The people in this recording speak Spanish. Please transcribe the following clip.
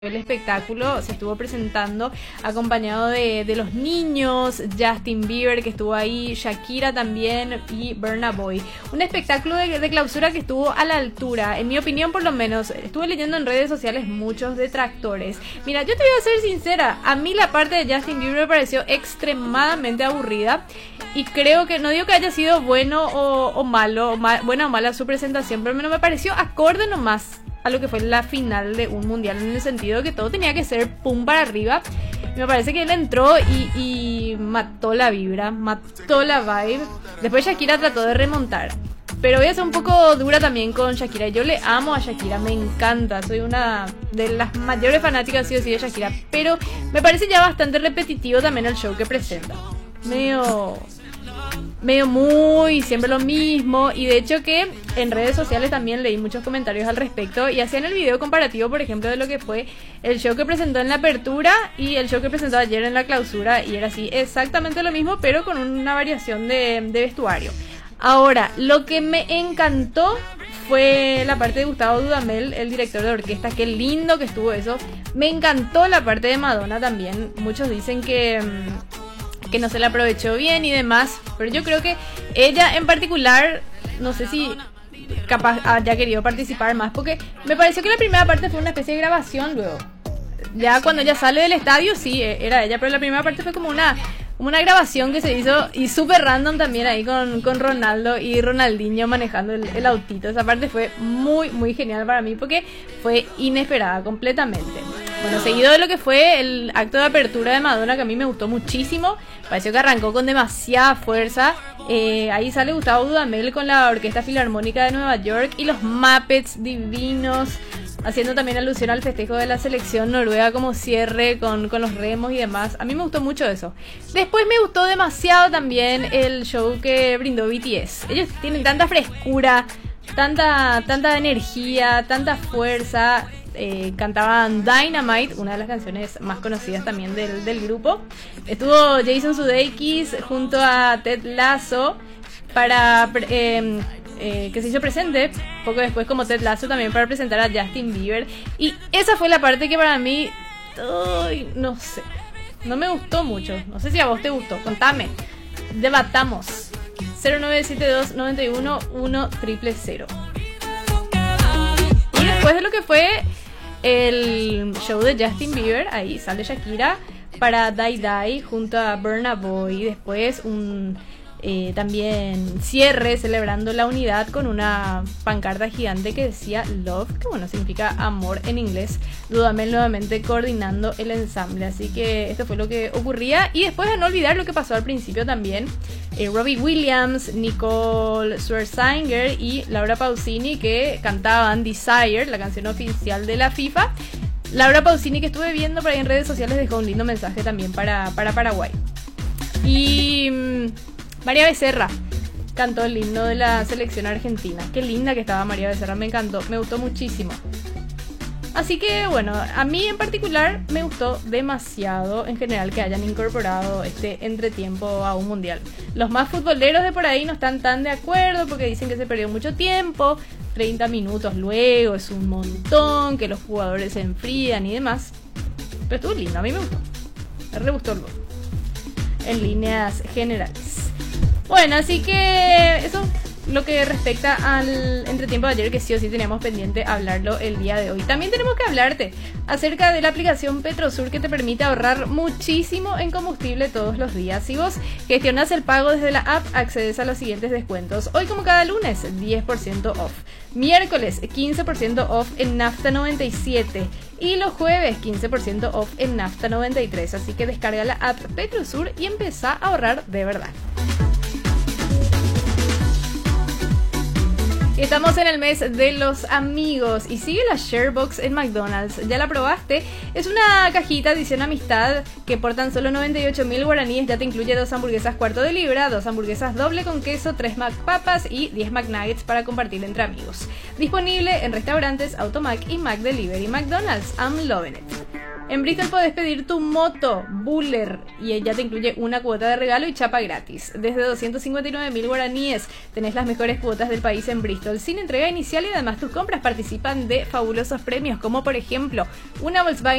El espectáculo se estuvo presentando acompañado de los niños, Justin Bieber que estuvo ahí, Shakira también y Burna Boy. Un espectáculo de clausura que estuvo a la altura, en mi opinión por lo menos. Estuve leyendo en redes sociales muchos detractores. Mira, yo te voy a ser sincera, a mí la parte de Justin Bieber me pareció extremadamente aburrida y creo que, no digo que haya sido bueno o malo, buena o mala su presentación, pero me pareció acorde nomás a lo que fue la final de un mundial, en el sentido que todo tenía que ser pum para arriba. Me parece que él entró y mató la vibra, mató la vibe. Después Shakira trató de remontar, pero voy a ser un poco dura también con Shakira. Yo le amo a Shakira, me encanta, soy una de las mayores fanáticas sí o sí de Shakira, pero me parece ya bastante repetitivo también el show que presenta. Medio muy siempre lo mismo, y de hecho que en redes sociales también leí muchos comentarios al respecto y hacían el video comparativo, por ejemplo, de lo que fue el show que presentó en la apertura y el show que presentó ayer en la clausura, y era así exactamente lo mismo pero con una variación de vestuario. Ahora, lo que me encantó fue la parte de Gustavo Dudamel, el director de orquesta. Qué lindo que estuvo eso. Me encantó la parte de Madonna también. Muchos dicen que no se la aprovechó bien y demás, pero yo creo que ella en particular, no sé si capaz haya querido participar más, porque me pareció que la primera parte fue una especie de grabación. Luego ya cuando ella sale del estadio sí, era ella, pero la primera parte fue como una grabación que se hizo, y súper random también ahí con Ronaldo y Ronaldinho manejando el autito. Esa parte fue muy muy genial para mí porque fue inesperada completamente. Bueno, seguido de lo que fue el acto de apertura de Madonna, que a mí me gustó muchísimo, pareció que arrancó con demasiada fuerza. Ahí sale Gustavo Dudamel con la Orquesta Filarmónica de Nueva York y los Muppets divinos, haciendo también alusión al festejo de la selección noruega como cierre con los remos y demás. A mí me gustó mucho eso. Después me gustó demasiado también el show que brindó BTS. Ellos tienen tanta frescura, tanta energía, tanta fuerza. Cantaban Dynamite, una de las canciones más conocidas también del grupo. Estuvo Jason Sudeikis junto a Ted Lasso para que se hizo presente poco después como Ted Lasso también para presentar a Justin Bieber, y esa fue la parte que para mí no sé, no me gustó mucho. No sé si a vos te gustó, contame, debatamos. 0972 91 1000. Y después de lo que fue el show de Justin Bieber, ahí sale Shakira para Die Die junto a Burna Boy, y después un también cierre celebrando la unidad con una pancarta gigante que decía Love, que bueno, significa amor en inglés. Dudamel nuevamente coordinando el ensamble, así que esto fue lo que ocurría. Y después, a no olvidar lo que pasó al principio también, Robbie Williams, Nicole Scherzinger y Laura Pausini, que cantaban Desire, la canción oficial de la FIFA. Laura Pausini, que estuve viendo por ahí en redes sociales, dejó un lindo mensaje también para Paraguay. Y María Becerra cantó el himno de la selección argentina. Qué linda que estaba María Becerra, me encantó, me gustó muchísimo. Así que bueno, a mí en particular me gustó demasiado en general que hayan incorporado este entretiempo a un mundial. Los más futboleros de por ahí no están tan de acuerdo porque dicen que se perdió mucho tiempo, 30 minutos luego es un montón, que los jugadores se enfrían y demás. Pero estuvo lindo, a mí me gustó, me re gustó luego, en líneas generales. Bueno, así que eso lo que respecta al entretiempo de ayer, que sí o sí teníamos pendiente hablarlo el día de hoy. También tenemos que hablarte acerca de la aplicación Petrosur, que te permite ahorrar muchísimo en combustible todos los días. Si vos gestionas el pago desde la app, accedes a los siguientes descuentos. Hoy, como cada lunes, 10% off. Miércoles, 15% off en Nafta 97. Y los jueves, 15% off en Nafta 93. Así que descarga la app Petrosur y empezá a ahorrar de verdad. Estamos en el mes de los amigos y sigue la Sharebox en McDonald's. ¿Ya la probaste? Es una cajita edición amistad que por tan solo 98.000 guaraníes ya te incluye 2 hamburguesas cuarto de libra, 2 hamburguesas doble con queso, 3 McPapas y 10 McNuggets para compartir entre amigos. Disponible en restaurantes, Automac y McDelivery. McDonald's, I'm loving it. En Bristol podés pedir tu moto Buller y ella te incluye una cuota de regalo y chapa gratis. Desde 259.000 guaraníes tenés las mejores cuotas del país en Bristol sin entrega inicial y además tus compras participan de fabulosos premios como por ejemplo una Volkswagen